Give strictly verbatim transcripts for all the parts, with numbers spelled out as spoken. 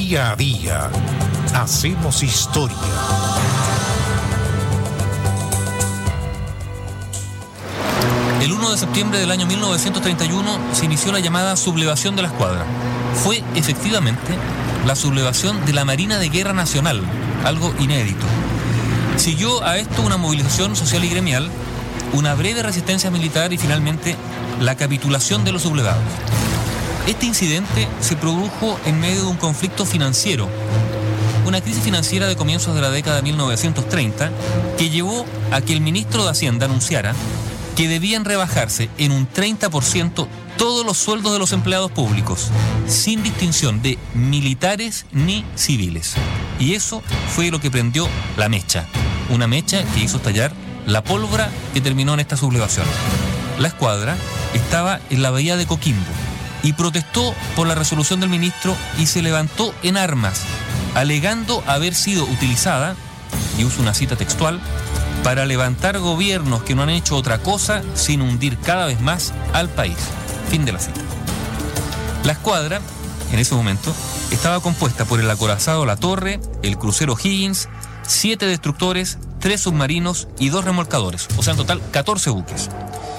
Día a día hacemos historia. El uno de septiembre del año mil novecientos treinta y uno se inició la llamada sublevación de la Escuadra. Fue efectivamente la sublevación de la Marina de Guerra Nacional, algo inédito. Siguió a esto una movilización social y gremial, una breve resistencia militar y finalmente la capitulación de los sublevados. Este incidente se produjo en medio de un conflicto financiero, una crisis financiera de comienzos de la década de mil novecientos treinta que llevó a que el ministro de Hacienda anunciara que debían rebajarse en un treinta por ciento todos los sueldos de los empleados públicos, sin distinción de militares ni civiles. Y eso fue lo que prendió la mecha, una mecha que hizo estallar la pólvora que terminó en esta sublevación. La Escuadra estaba en la bahía de Coquimbo y protestó por la resolución del ministro y se levantó en armas, alegando haber sido utilizada, y uso una cita textual, para levantar gobiernos que no han hecho otra cosa sin hundir cada vez más al país. Fin de la cita. La Escuadra, en ese momento, estaba compuesta por el acorazado La Torre, el crucero Higgins, siete destructores, tres submarinos y dos remolcadores, o sea, en total catorce buques.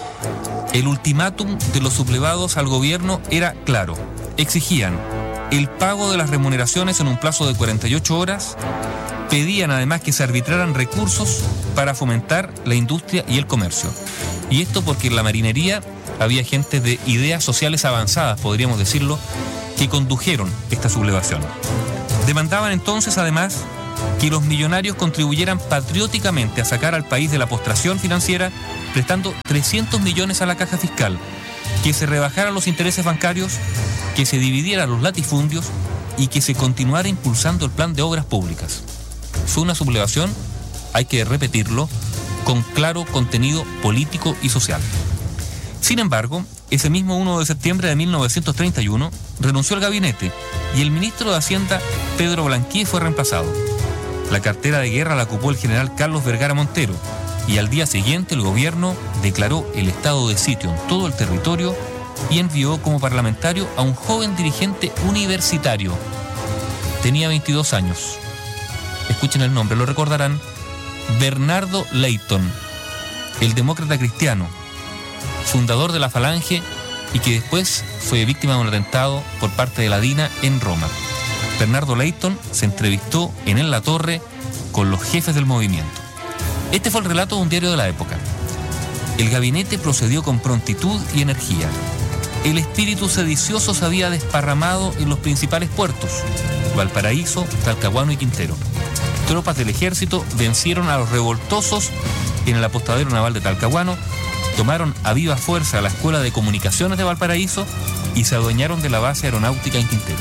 El ultimátum de los sublevados al gobierno era claro. Exigían el pago de las remuneraciones en un plazo de cuarenta y ocho horas, pedían además que se arbitraran recursos para fomentar la industria y el comercio. Y esto porque en la marinería había gente de ideas sociales avanzadas, podríamos decirlo, que condujeron esta sublevación. Demandaban entonces además que los millonarios contribuyeran patrióticamente a sacar al país de la postración financiera, prestando trescientos millones a la caja fiscal, que se rebajaran los intereses bancarios, que se dividieran los latifundios y que se continuara impulsando el plan de obras públicas. Fue una sublevación, hay que repetirlo, con claro contenido político y social. Sin embargo, ese mismo uno de septiembre de mil novecientos treinta y uno renunció al gabinete y el ministro de Hacienda, Pedro Blanquier, fue reemplazado. La cartera de guerra la ocupó el general Carlos Vergara Montero y al día siguiente el gobierno declaró el estado de sitio en todo el territorio y envió como parlamentario a un joven dirigente universitario. Tenía veintidós años. Escuchen el nombre, lo recordarán. Bernardo Leyton, el demócrata cristiano, fundador de la Falange y que después fue víctima de un atentado por parte de la DINA en Roma. Bernardo Leyton se entrevistó en El La Torre con los jefes del movimiento. Este fue el relato de un diario de la época. El gabinete procedió con prontitud y energía. El espíritu sedicioso se había desparramado en los principales puertos, Valparaíso, Talcahuano y Quintero. Tropas del ejército vencieron a los revoltosos en el apostadero naval de Talcahuano, tomaron a viva fuerza la Escuela de Comunicaciones de Valparaíso y se adueñaron de la base aeronáutica en Quintero.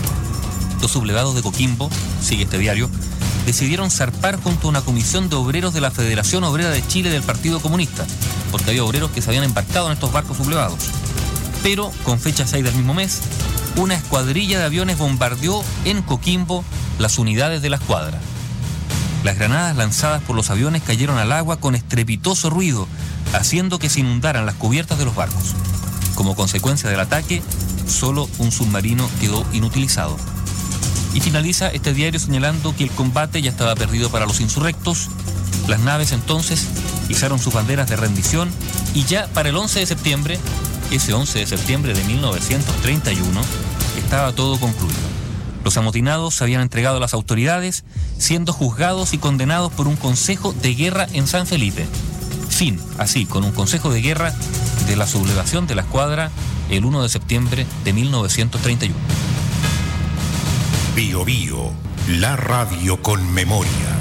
Los sublevados de Coquimbo, sigue este diario, decidieron zarpar junto a una comisión de obreros de la Federación Obrera de Chile del Partido Comunista, porque había obreros que se habían embarcado en estos barcos sublevados. Pero, con fecha seis del mismo mes, una escuadrilla de aviones bombardeó en Coquimbo las unidades de la Escuadra. Las granadas lanzadas por los aviones cayeron al agua con estrepitoso ruido, haciendo que se inundaran las cubiertas de los barcos. Como consecuencia del ataque, solo un submarino quedó inutilizado. Y finaliza este diario señalando que el combate ya estaba perdido para los insurrectos. Las naves entonces izaron sus banderas de rendición y ya para el once de septiembre, ese once de septiembre de mil novecientos treinta y uno, estaba todo concluido. Los amotinados se habían entregado a las autoridades, siendo juzgados y condenados por un consejo de guerra en San Felipe. Fin, así, con un consejo de guerra de la sublevación de la Escuadra el uno de septiembre de mil novecientos treinta y uno. Bio Bio, la radio con memoria.